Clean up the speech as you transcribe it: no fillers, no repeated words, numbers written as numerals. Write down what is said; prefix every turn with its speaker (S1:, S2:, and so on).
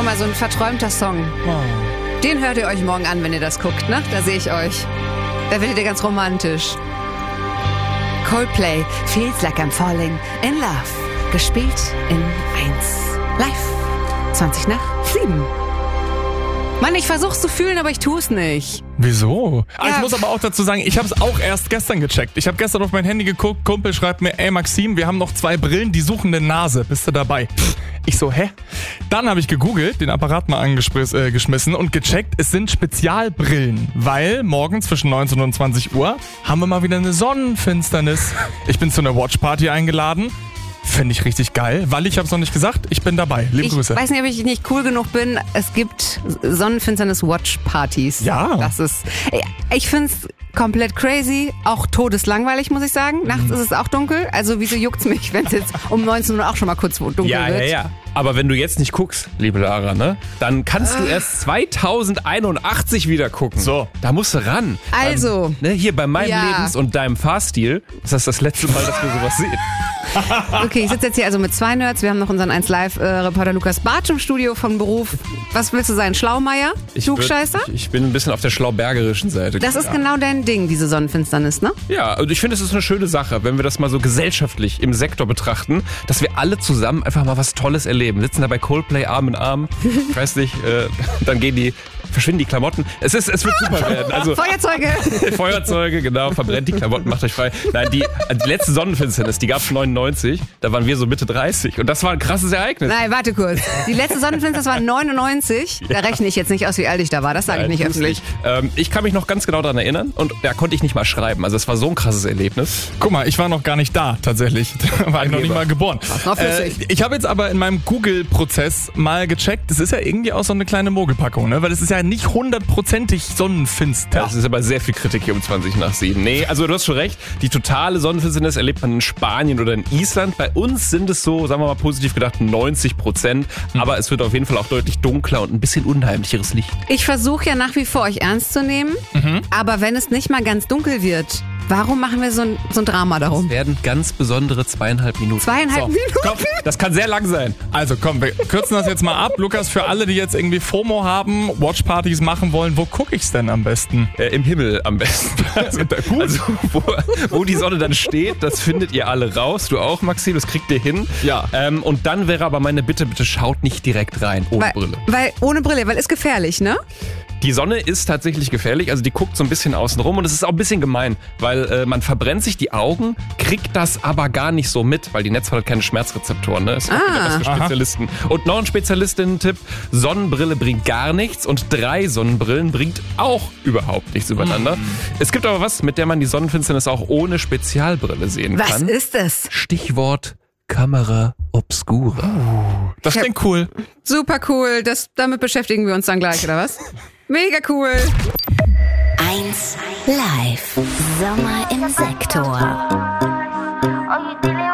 S1: guck mal, so ein verträumter Song. Den hört ihr euch morgen an, wenn ihr das guckt, ne? Da sehe ich euch. Da werdet ihr ganz romantisch. Coldplay, Feels Like I'm Falling in Love. Gespielt in 1. Live. 20 nach 7. Mann, ich versuch's zu fühlen, aber ich tu's nicht.
S2: Wieso?
S1: Ja.
S2: Ich muss aber auch dazu sagen, ich habe es auch erst gestern gecheckt. Ich habe gestern auf mein Handy geguckt, Kumpel schreibt mir, ey Maxim, wir haben noch 2 Brillen, die suchen eine Nase, bist du dabei? Ich so, hä? Dann habe ich gegoogelt, den Apparat mal angeschmissen und gecheckt, es sind Spezialbrillen, weil morgen zwischen 19 und 20 Uhr haben wir mal wieder eine Sonnenfinsternis. Ich bin zu einer Watchparty eingeladen. Finde ich richtig geil, weil ich habe es noch nicht gesagt, ich bin dabei. Liebe Grüße.
S1: Ich weiß nicht, ob ich nicht cool genug bin. Es gibt Sonnenfinsternis-Watch-Partys.
S2: Ja.
S1: Ich find's komplett crazy, auch todeslangweilig, muss ich sagen. Nachts ist es auch dunkel, also wieso juckt's mich, wenn es jetzt um 19 Uhr auch schon mal kurz dunkel wird?
S3: Ja. Aber wenn du jetzt nicht guckst, liebe Lara, ne, dann kannst du erst 2081 wieder gucken.
S2: So.
S3: Da musst du ran.
S1: Also.
S3: Hier bei meinem
S1: Ja.
S3: Lebens- und deinem Fahrstil ist das letzte Mal, dass wir sowas sehen.
S1: Okay, ich sitze jetzt hier also mit 2 Nerds. Wir haben noch unseren 1Live-Reporter Lukas Bartsch im Studio von Beruf. Was willst du sein? Schlaumeier? Klugscheißer?
S3: Ich bin ein bisschen auf der schlaubergerischen Seite.
S1: Das ist genau dein Ding, diese Sonnenfinsternis, ne?
S3: Ja, und ich finde, es ist eine schöne Sache, wenn wir das mal so gesellschaftlich im Sektor betrachten, dass wir alle zusammen einfach mal was Tolles erleben. Sitzen da bei Coldplay Arm in Arm, ich weiß nicht, dann verschwinden die Klamotten. Es wird super werden. Also Feuerzeuge, genau, verbrennt die Klamotten, macht euch frei. Nein, die letzte Sonnenfinsternis, die gab's 99, da waren wir so Mitte 30 und das war ein krasses Ereignis.
S1: Nein, warte kurz. Die letzte Sonnenfinsternis war 99. Da rechne ich jetzt nicht aus, wie alt ich da war. Das sage ich nicht öffentlich.
S3: Ich kann mich noch ganz genau daran erinnern und da konnte ich nicht mal schreiben. Also es war so ein krasses Erlebnis.
S2: Guck mal, ich war noch gar nicht da, tatsächlich. Da war ich noch nicht mal geboren.
S1: noch flüssig.
S2: Ich habe jetzt aber in meinem Google-Prozess mal gecheckt, das ist ja irgendwie auch so eine kleine Mogelpackung, ne? Weil es ist ja nicht 100%ig sonnenfinster.
S3: Das ist aber sehr viel Kritik hier um 20 nach 7. Nee, also du hast schon recht, die totale Sonnenfinsternis erlebt man in Spanien oder in Island. Bei uns sind es so, sagen wir mal positiv gedacht, 90%. Aber es wird auf jeden Fall auch deutlich dunkler und ein bisschen unheimlicheres Licht.
S1: Ich versuche ja nach wie vor, euch ernst zu nehmen. Aber wenn es nicht mal ganz dunkel wird, warum machen wir so ein Drama darum?
S3: Es werden ganz besondere 2,5 Minuten.
S1: 2,5 Minuten?
S3: Komm, das kann sehr lang sein.
S2: Also komm, wir kürzen das jetzt mal ab. Lukas, für alle, die jetzt irgendwie FOMO haben, Watchpartys machen wollen, wo gucke ich's denn am besten?
S3: Im Himmel am besten. Also wo die Sonne dann steht, das findet ihr alle raus. Du auch, Maxim, das kriegt ihr hin.
S2: Ja.
S3: Und dann wäre aber meine Bitte schaut nicht direkt rein, ohne Brille.
S1: Weil ohne Brille, weil ist gefährlich, ne?
S3: Die Sonne ist tatsächlich gefährlich, also die guckt so ein bisschen außen rum und es ist auch ein bisschen gemein, weil man verbrennt sich die Augen, kriegt das aber gar nicht so mit, weil die Netzhaut hat keine Schmerzrezeptoren, ne? Ist auch wieder was für Spezialisten. Und noch ein Spezialistinnen-Tipp, Sonnenbrille bringt gar nichts und 3 Sonnenbrillen bringt auch überhaupt nichts übereinander. Es gibt aber was, mit der man die Sonnenfinsternis auch ohne Spezialbrille sehen kann.
S1: Was ist es?
S3: Stichwort Camera Obscura.
S2: Das klingt cool.
S1: Super cool. Damit beschäftigen wir uns dann gleich, oder was? Mega cool.
S4: 1 Live. Sommer im Sektor.